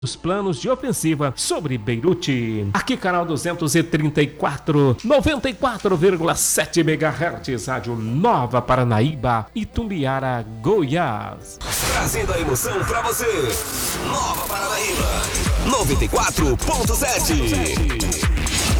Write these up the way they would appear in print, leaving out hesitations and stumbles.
Os planos de ofensiva sobre Beirute. Aqui canal 234, 94,7 MHz, Rádio Nova Paranaíba, Itumbiara, Goiás. Trazendo a emoção pra você. Nova Paranaíba, 94,7.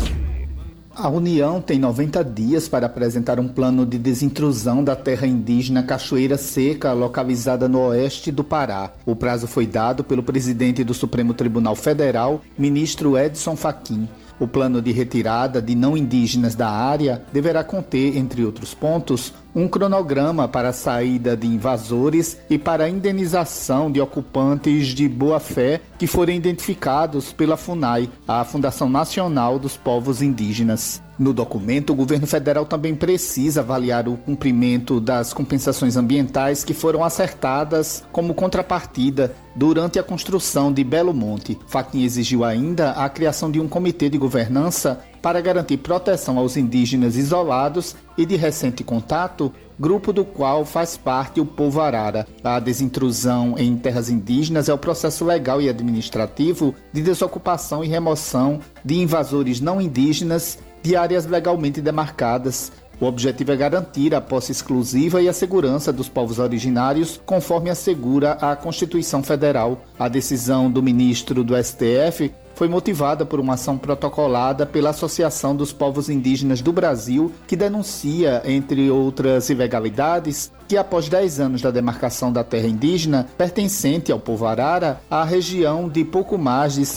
A União tem 90 dias para apresentar um plano de desintrusão da terra indígena Cachoeira Seca, localizada no oeste do Pará. O prazo foi dado pelo presidente do Supremo Tribunal Federal, ministro Edson Fachin. O plano de retirada de não indígenas da área deverá conter, entre outros pontos, um cronograma para a saída de invasores e para a indenização de ocupantes de boa-fé que forem identificados pela FUNAI, a Fundação Nacional dos Povos Indígenas. No documento, o governo federal também precisa avaliar o cumprimento das compensações ambientais que foram acertadas como contrapartida durante a construção de Belo Monte. Fachin exigiu ainda a criação de um comitê de governança para garantir proteção aos indígenas isolados e de recente contato, grupo do qual faz parte o povo arara. A desintrusão em terras indígenas é o processo legal e administrativo de desocupação e remoção de invasores não indígenas de áreas legalmente demarcadas. O objetivo é garantir a posse exclusiva e a segurança dos povos originários, conforme assegura a Constituição Federal. A decisão do ministro do STF foi motivada por uma ação protocolada pela Associação dos Povos Indígenas do Brasil, que denuncia, entre outras ilegalidades, que após 10 anos da demarcação da terra indígena pertencente ao povo arara, a região de pouco mais de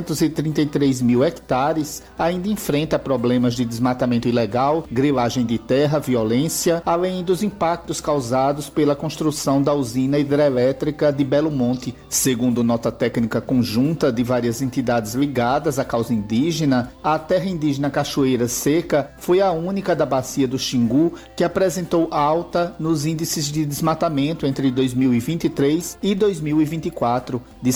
733 mil hectares ainda enfrenta problemas de desmatamento ilegal, grilagem de terra, violência, além dos impactos causados pela construção da usina hidrelétrica de Belo Monte. Segundo nota técnica conjunta de várias entidades ligadas à causa indígena, a terra indígena Cachoeira Seca foi a única da bacia do Xingu que apresentou alta nos índices de desmatamento entre 2023 e 2024. De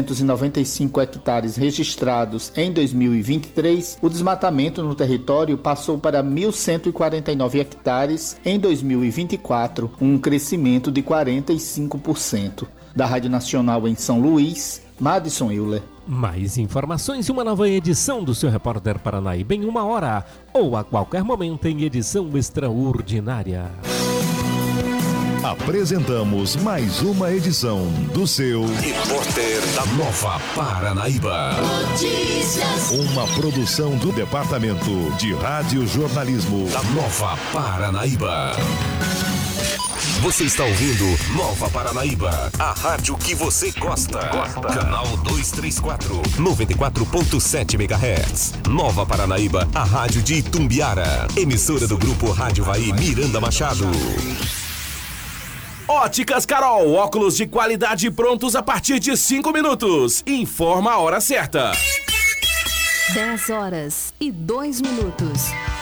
795 hectares registrados em 2023, o desmatamento no território passou para 1.149 hectares em 2024, um crescimento de 45%. Da Rádio Nacional em São Luís, Madison Euler. Mais informações e uma nova edição do seu Repórter Paranaíba em 1 hora ou a qualquer momento em edição extraordinária. Apresentamos mais uma edição do seu Repórter da Nova Paranaíba. Notícias. Uma produção do Departamento de Rádio Jornalismo da Nova Paranaíba. Você está ouvindo Nova Paranaíba, a rádio que você gosta. Canal 234, 94,7 MHz. Nova Paranaíba, a rádio de Itumbiara. Emissora do grupo Rádio Vai Miranda Machado. Óticas Carol, óculos de qualidade prontos a partir de 5 minutos. Informa a hora certa. 10 horas e 2 minutos.